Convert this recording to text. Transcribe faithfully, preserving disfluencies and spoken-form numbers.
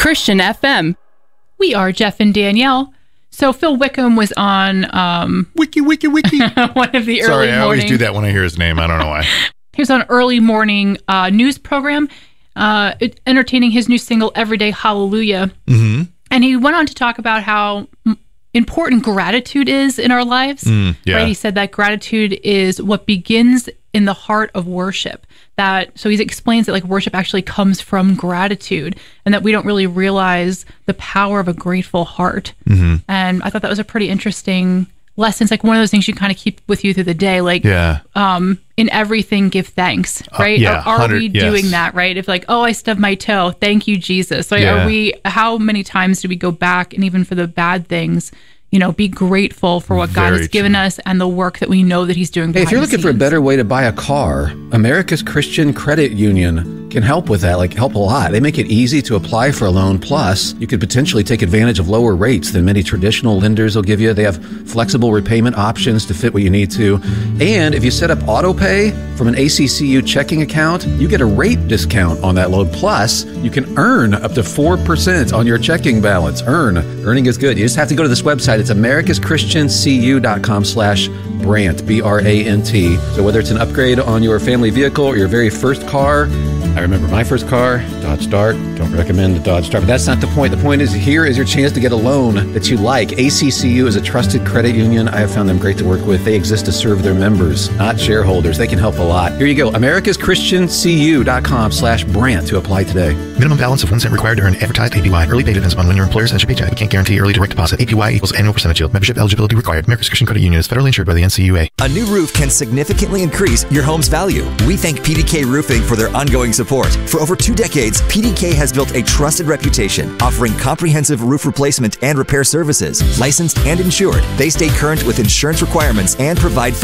Christian F M. We are Jeff and Danielle. So Phil Wickham was on um, Wiki, Wiki, Wiki. one of the early Sorry, I always morning. do that when I hear his name. I don't know why. He was on an early morning uh, news program, uh, entertaining his new single, Everyday Hallelujah. Mm-hmm. And he went on to talk about how important gratitude is in our lives. Mm, yeah. Right? He said that gratitude is what begins in the heart of worship. That so he explains that like worship actually comes from gratitude, and that we don't really realize the power of a grateful heart. Mm-hmm. And I thought that was a pretty interesting lesson. It's like one of those things you kind of keep with you through the day. Like, yeah. um, in everything, give thanks. Right? Uh, yeah, are, are we yes. doing that? Right? If like, oh, I stubbed my toe, thank you, Jesus. Like, Yeah. are we? How many times do we go back, and even for the bad things, you know, be grateful for what God Very has given true. us and the work that we know that He's doing. Hey, if you're behind the looking for a scenes. better way to buy a car, America's Christian Credit Union can help with that, like help a lot. They make it easy to apply for a loan. Plus, you could potentially take advantage of lower rates than many traditional lenders will give you. They have flexible repayment options to fit what you need to. And if you set up auto pay from an A C C U checking account, you get a rate discount on that loan. Plus, you can earn up to four percent on your checking balance. Earn. Earning is good. You just have to go to this website. It's americas christian c u dot com slash Brant, B R A N T. So whether it's an upgrade on your family vehicle or your very first car, I remember my first car, Dodge Dart. Don't recommend the Dodge Dart, but that's not the point. The point is here is your chance to get a loan that you like. A C C U is a trusted credit union. I have found them great to work with. They exist to serve their members, not shareholders. They can help a lot. Here you go, americas christian c u dot com slash Brant to apply today. Minimum balance of one cent required to earn advertised A P Y. Early pay depends upon when your employer sends your paycheck. We can't guarantee early direct deposit. A P Y equals annual percentage yield. Membership eligibility required. America's Christian Credit Union is federally insured by the N C U A. A new roof can significantly increase your home's value. We thank P D K Roofing for their ongoing support. For over two decades, P D K has built a trusted reputation, offering comprehensive roof replacement and repair services. Licensed and insured, they stay current with insurance requirements and provide